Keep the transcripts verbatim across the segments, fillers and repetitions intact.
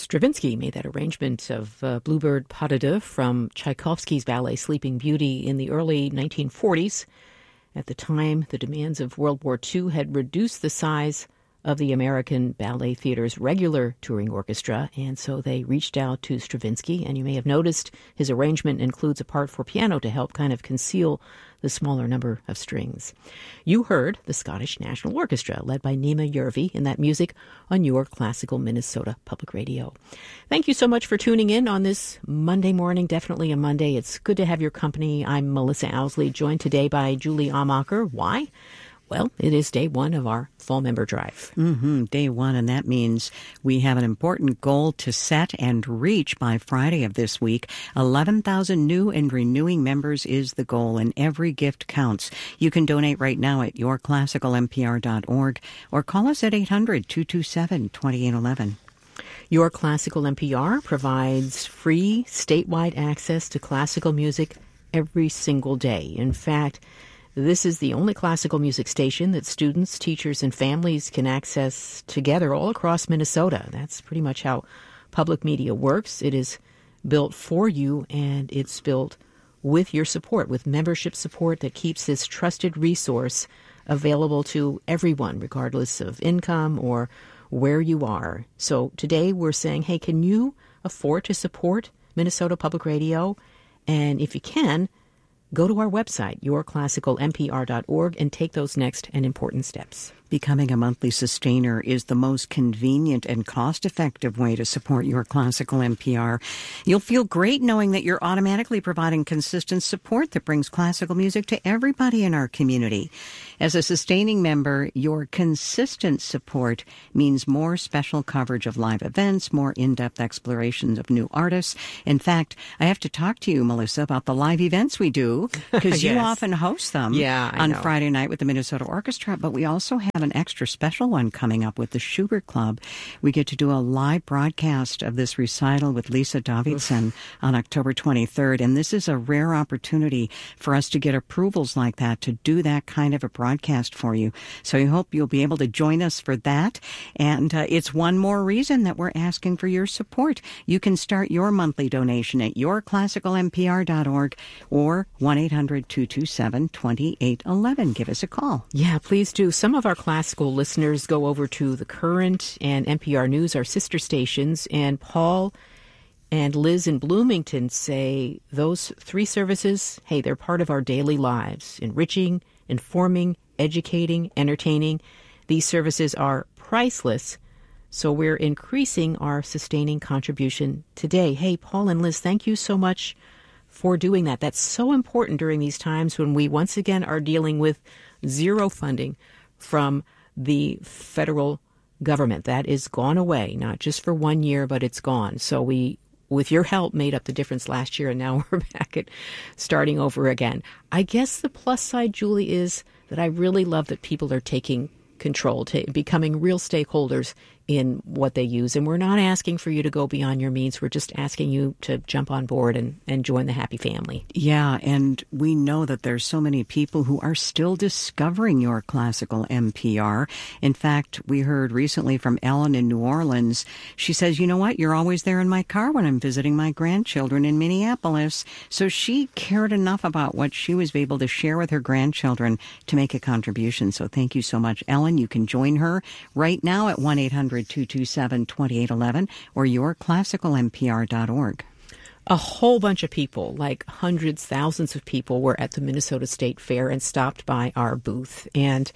Stravinsky made that arrangement of uh, Bluebird Pas de Deux from Tchaikovsky's ballet Sleeping Beauty in the early nineteen forties. At the time, the demands of World War Two had reduced the size of the American Ballet Theater's regular touring orchestra, and so they reached out to Stravinsky, and you may have noticed his arrangement includes a part for piano to help kind of conceal the smaller number of strings. You heard the Scottish National Orchestra, led by Nima Yervi, in that music on your Classical Minnesota Public Radio. Thank you so much for tuning in on this Monday morning, definitely a Monday. It's good to have your company. I'm Melissa Owsley, joined today by Julie Amacher. Why? Well, it is day one of our Fall Member Drive. Mm-hmm, day one, and that means we have an important goal to set and reach by Friday of this week. eleven thousand new and renewing members is the goal, and every gift counts. You can donate right now at your classical m p r dot org or call us at eight hundred, two two seven, two eight one one. Your Classical N P R provides free statewide access to classical music every single day. In fact, this is the only classical music station that students, teachers, and families can access together all across Minnesota. That's pretty much how public media works. It is built for you, and it's built with your support, with membership support that keeps this trusted resource available to everyone, regardless of income or where you are. So today we're saying, hey, can you afford to support Minnesota Public Radio? And if you can, go to our website, your classical m p r dot org, and take those next and important steps. Becoming a monthly sustainer is the most convenient and cost-effective way to support your Classical N P R. You'll feel great knowing that you're automatically providing consistent support that brings classical music to everybody in our community. As a sustaining member, your consistent support means more special coverage of live events, more in-depth explorations of new artists. In fact, I have to talk to you, Melissa, about the live events we do, because yes. you often host them yeah, I on know. Friday night with the Minnesota Orchestra, but we also have an extra special one coming up with the Schubert Club. We get to do a live broadcast of this recital with Lisa Davidson Oof. on October twenty-third, and this is a rare opportunity for us to get approvals like that, to do that kind of a broadcast for you. So I hope you'll be able to join us for that, and uh, it's one more reason that we're asking for your support. You can start your monthly donation at your classical m p r dot org or one eight hundred, two two seven, two eight one one. Give us a call. Yeah, please do. Some of our classical listeners go over to The Current and N P R News, our sister stations, and Paul and Liz in Bloomington say those three services, hey, they're part of our daily lives, enriching, informing, educating, entertaining. These services are priceless, so we're increasing our sustaining contribution today. Hey, Paul and Liz, thank you so much for doing that. That's so important during these times when we once again are dealing with zero funding from the federal government. That is gone away, not just for one year, but it's gone. So we, with your help, made up the difference last year, and now we're back at starting over again. I guess the plus side, Julie, is that I really love that people are taking control, t- becoming real stakeholders in what they use. And we're not asking for you to go beyond your means. We're just asking you to jump on board and, and join the happy family. Yeah, and we know that there's so many people who are still discovering your classical N P R. In fact, we heard recently from Ellen in New Orleans. She says, you know what? You're always there in my car when I'm visiting my grandchildren in Minneapolis. So she cared enough about what she was able to share with her grandchildren to make a contribution. So thank you so much, Ellen. You can join her right now at one eight hundred, two two seven, two eight one one or your classical m p r dot org. A whole bunch of people, like hundreds, thousands of people, were at the Minnesota State Fair and stopped by our booth. And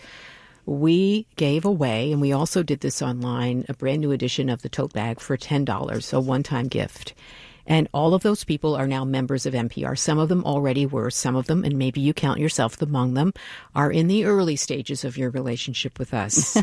we gave away, and we also did this online, a brand new edition of the tote bag for ten dollars, a one-time gift. And all of those people are now members of N P R. Some of them already were. Some of them, and maybe you count yourself among them, are in the early stages of your relationship with us.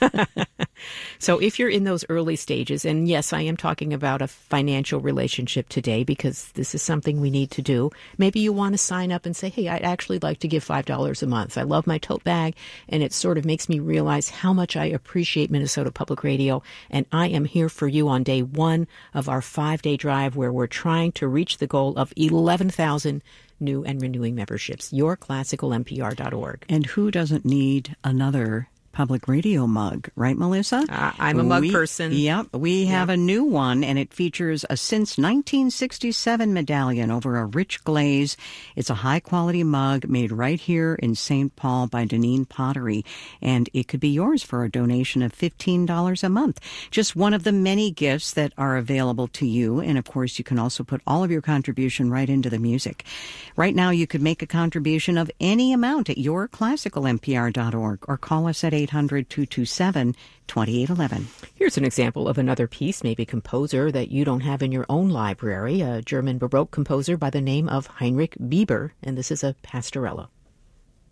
So if you're in those early stages, and yes, I am talking about a financial relationship today because this is something we need to do. Maybe you want to sign up and say, hey, I'd actually like to give five dollars a month. I love my tote bag, and it sort of makes me realize how much I appreciate Minnesota Public Radio. And I am here for you on day one of our five-day drive where we're trying to reach the goal of eleven thousand new and renewing memberships. your classical m p r dot org. And who doesn't need another Public Radio mug, right, Melissa? Uh, I'm a mug we, person. Yep. We have yep. a new one, and it features a since nineteen sixty-seven medallion over a rich glaze. It's a high-quality mug made right here in Saint Paul by Deneen Pottery, and it could be yours for a donation of fifteen dollars a month. Just one of the many gifts that are available to you, and of course, you can also put all of your contribution right into the music. Right now, you could make a contribution of any amount at your classical n p r dot org or call us at eight hundred, two two seven, two eight one one. Here's an example of another piece, maybe composer that you don't have in your own library, a German Baroque composer by the name of Heinrich Bieber, and this is a pastorella.